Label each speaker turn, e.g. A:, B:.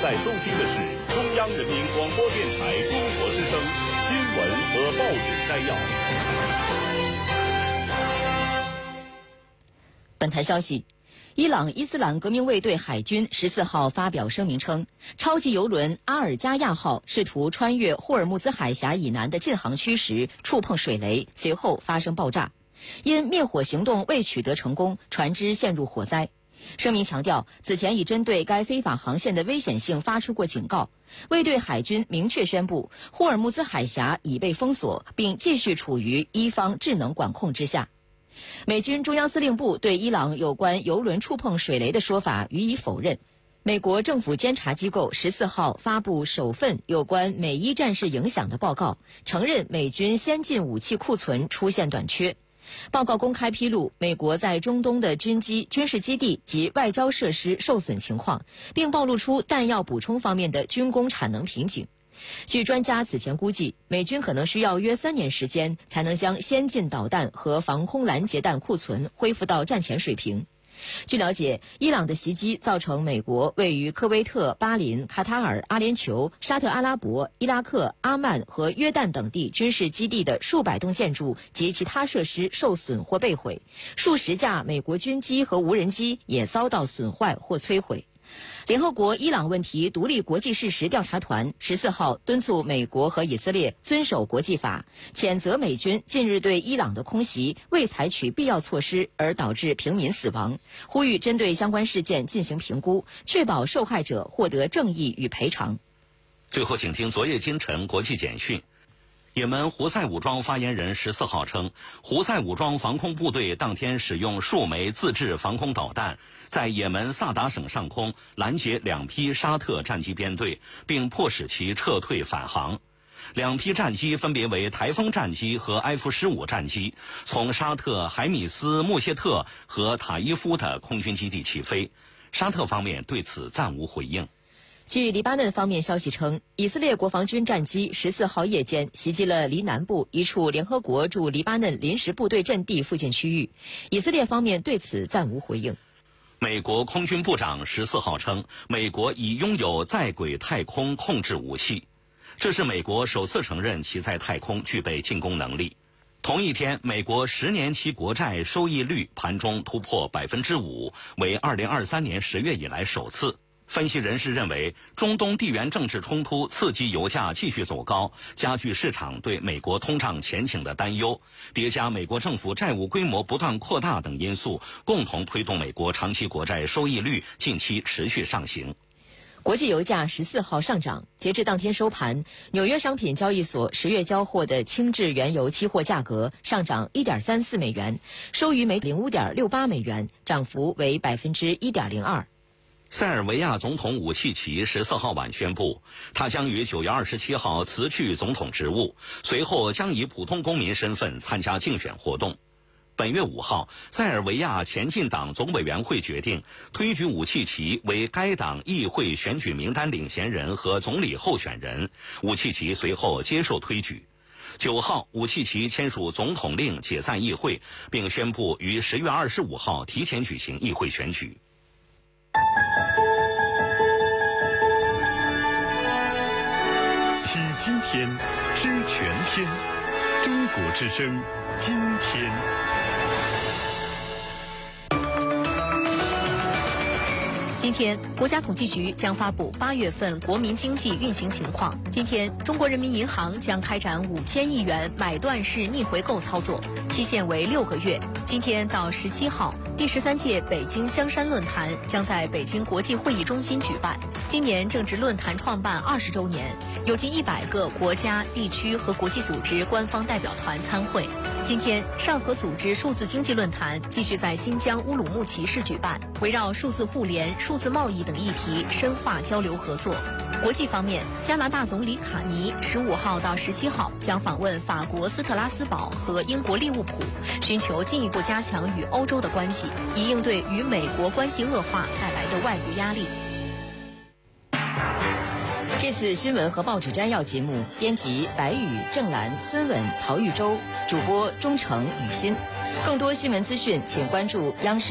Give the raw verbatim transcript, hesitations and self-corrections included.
A: 在收听的是中央人民广播电台中国之声新闻和报纸摘要。
B: 本台消息，伊朗伊斯兰革命卫队海军十四号发表声明称，超级油轮阿尔加亚号试图穿越霍尔木兹海峡以南的禁航区时触碰水雷，随后发生爆炸。因灭火行动未取得成功，船只陷入火灾。声明强调，此前已针对该非法航线的危险性发出过警告。卫队海军明确宣布，霍尔木兹海峡已被封锁，并继续处于伊方智能管控之下。美军中央司令部对伊朗有关油轮触碰水雷的说法予以否认。美国政府监察机构十四号发布首份有关美伊战事影响的报告，承认美军先进武器库存出现短缺。报告公开披露美国在中东的军机、军事基地及外交设施受损情况，并暴露出弹药补充方面的军工产能瓶颈。据专家此前估计，美军可能需要约三年时间才能将先进导弹和防空拦截弹库存恢复到战前水平。据了解，伊朗的袭击造成美国位于科威特、巴林、卡塔尔、阿联酋、沙特阿拉伯、伊拉克、阿曼和约旦等地军事基地的数百栋建筑及其他设施受损或被毁，数十架美国军机和无人机也遭到损坏或摧毁。联合国伊朗问题独立国际事实调查团十四号敦促美国和以色列遵守国际法，谴责美军近日对伊朗的空袭未采取必要措施而导致平民死亡，呼吁针对相关事件进行评估，确保受害者获得正义与赔偿。
C: 最后，请听昨夜今晨国际简讯。也门胡塞武装发言人十四号称，胡塞武装防空部队当天使用数枚自制防空导弹，在也门萨达省上空拦截两批沙特战机编队，并迫使其撤退返航。两批战机分别为台风战机和埃夫十五战机，从沙特海米斯穆谢特和塔伊夫的空军基地起飞。沙特方面对此暂无回应。
B: 据黎巴嫩方面消息称，以色列国防军战机十四号夜间袭击了黎南部一处联合国驻黎巴嫩临时部队阵地附近区域，以色列方面对此暂无回应。
C: 美国空军部长十四号称，美国已拥有在轨太空控制武器，这是美国首次承认其在太空具备进攻能力。同一天，美国十年期国债收益率盘中突破百分之五，为二零二三年十月以来首次。分析人士认为，中东地缘政治冲突刺激油价继续走高，加剧市场对美国通胀前景的担忧，叠加美国政府债务规模不断扩大等因素，共同推动美国长期国债收益率近期持续上行。
B: 国际油价十四号上涨，截至当天收盘，纽约商品交易所十月交货的轻质原油期货价格上涨 一点三四美元，收于每零五点六八美元，涨幅为百分之一点零二。
C: 塞尔维亚总统武契奇十四号晚宣布，他将于九月二十七号辞去总统职务，随后将以普通公民身份参加竞选活动。本月五号，塞尔维亚前进党总委员会决定推举武契奇为该党议会选举名单领衔人和总理候选人，武契奇随后接受推举。九号，武契奇签署总统令解散议会，并宣布于十月二十五号提前举行议会选举。
A: 听今天，知全天，中国之声，今天。
D: 今天，国家统计局将发布八月份国民经济运行情况。今天，中国人民银行将开展五千亿元买断式逆回购操作，期限为六个月。今天到十七号，第十三届北京香山论坛将在北京国际会议中心举办。今年正值论坛创办二十周年，有近一百个国家、地区和国际组织官方代表团参会。今天，上合组织数字经济论坛继续在新疆乌鲁木齐市举办，围绕数字互联、数字贸易等议题深化交流合作。国际方面，加拿大总理卡尼十五号到十七号将访问法国斯特拉斯堡和英国利物浦，寻求进一步加强与欧洲的关系，以应对与美国关系恶化带来的外部压力。
B: 这次新闻和报纸摘要节目，编辑白宇、郑兰、孙稳、陶玉洲，主播钟诚、雨欣。更多新闻资讯，请关注央视。